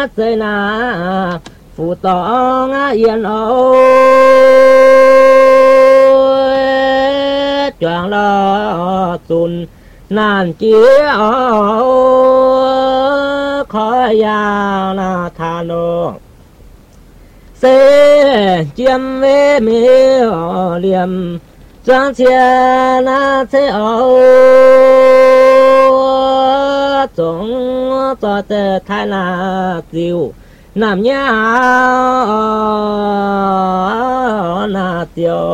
xây na phụ tông yên âu choàng lo tùn nàn chia khói ya na thà nô sẽ chiêm về miêu liềm trang chia na thế âu tổng cho tê thái na tiêu nam nhã na tiêu